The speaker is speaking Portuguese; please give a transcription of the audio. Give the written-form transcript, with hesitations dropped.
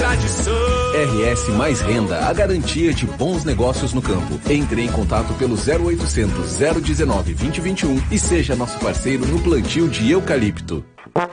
tradição. RS Mais Renda, a garantia de bons negócios no campo. Entre em contato pelo 0800 019 2021 e seja nosso parceiro no plantio de eucalipto.